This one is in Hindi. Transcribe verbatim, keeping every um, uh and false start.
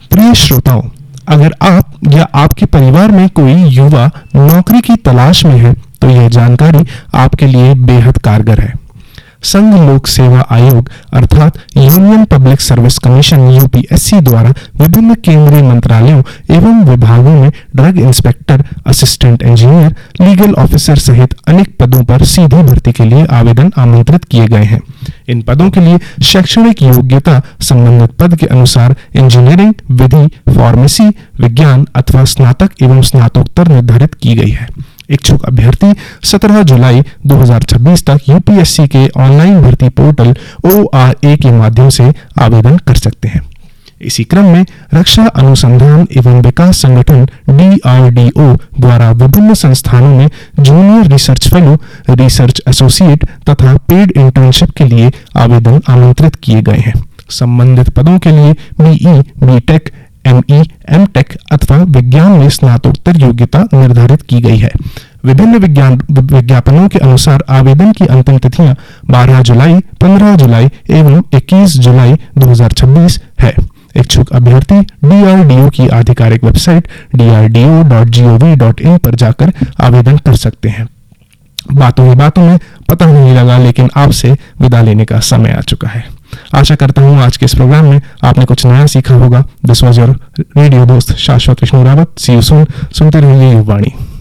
प्रिय श्रोताओं, अगर आप या आपके परिवार में कोई युवा नौकरी की तलाश में है तो यह जानकारी आपके लिए बेहद कारगर है। संघ लोक सेवा आयोग अर्थात union public service commission UPSC द्वारा विभिन्न केंद्रीय मंत्रालयों एवं विभागों में drug inspector, assistant engineer, legal officer सहित अनेक पदों पर सीधी भर्ती के लिए आवेदन आमंत्रित किए गए हैं। इन पदों के लिए शैक्षणिक योग्यता संबंधित पद के अनुसार इंजीनियरिंग, विधि, फार्मेसी, विज्ञान अथवा स्नातक एवं स्नातकोत्तर निर्धारित की गई है। इच्छुक अभ्यर्थी सत्रह जुलाई दो हज़ार छब्बीस तक यूपीएससी के ऑनलाइन भर्ती पोर्टल ओ आर ए के माध्यम से आवेदन कर सकते हैं। इसी क्रम में रक्षा अनुसंधान एवं विकास संगठन डी आर डी ओ द्वारा विभिन्न संस्थानों में junior research fellow, research associate तथा पेड इंटर्नशिप के लिए आवेदन आमंत्रित किए गए हैं। संबंधित पदों के लिए बीई, बीटेक, एमई, एमटेक अथवा विज्ञान में स्नातकोत्तर योग्यता निर्धारित की गई है। विभिन्न विज्ञान विज्ञापनों के अनुसार आवेदन की अंतिम तिथियां बारह जुलाई, पंद्रह जुलाई एवं इक्कीस जुलाई दो हज़ार छब्बीस है। इच्छुक अभ्यर्थी डीआरडीओ की आधिकारिक website D R D O dot G O V dot in पर जाकर आवेदन कर सकते हैं। बातों ही बातों में पता नहीं लगा, लेकिन आपसे विदा लेने का समय आ चुका है। आशा करता हूँ आज के इस प्रोग्राम में आपने कुछ नया सीखा होगा। दिस वाज योर रेडियो दोस्त शाश्वत विष्णु रावत। सी यू सून। सुनते रहिए युवाणी।